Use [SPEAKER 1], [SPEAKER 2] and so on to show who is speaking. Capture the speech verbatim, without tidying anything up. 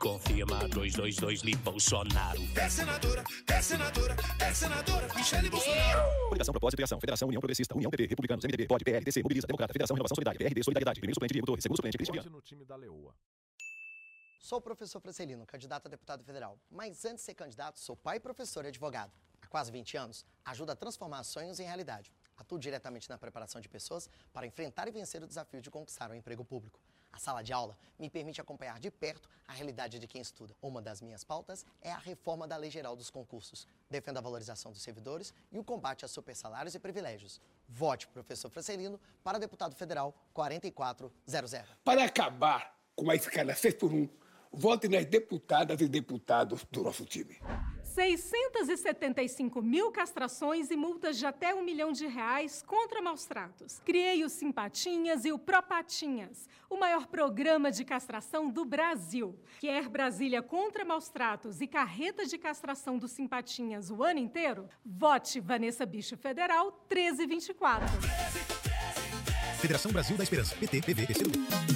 [SPEAKER 1] confirma. dois dois dois li Bolsonaro.
[SPEAKER 2] É senadora, é senadora, é senadora, Michele Bolsonaro.
[SPEAKER 3] Coligação, Propósito e Criação, Federação, União Progressista, União P P, Republicanos, M D B, P O D, P L, D C, Mobiliza, Democrata, Federação, Renovação Solidária, P R D, Solidariedade, primeiro suplente, Diego Torres, segundo suplente, Cristiano.
[SPEAKER 4] Hoje no time da Leoa.
[SPEAKER 5] Sou o professor Francelino, candidato a deputado federal. Mas antes de ser candidato, sou pai, professor e advogado. Há quase vinte anos, ajudo a transformar sonhos em realidade. Atuo diretamente na preparação de pessoas para enfrentar e vencer o desafio de conquistar um emprego público. A sala de aula me permite acompanhar de perto a realidade de quem estuda. Uma das minhas pautas é a reforma da Lei Geral dos Concursos. Defendo a valorização dos servidores e o combate a supersalários e privilégios. Vote professor Francelino para deputado federal quatro quatro zero zero.
[SPEAKER 6] Para acabar com a escala seis por um, vote nas deputadas e deputados do nosso time.
[SPEAKER 7] seiscentas e setenta e cinco mil castrações e multas de até um milhão de reais contra maus tratos. Criei o Simpatinhas e o Propatinhas, o maior programa de castração do Brasil. Quer Brasília contra maus tratos e carreta de castração do Simpatinhas o ano inteiro? Vote Vanessa Bicho Federal treze vinte e quatro.
[SPEAKER 8] Federação Brasil da Esperança. P T, P V, P C do B.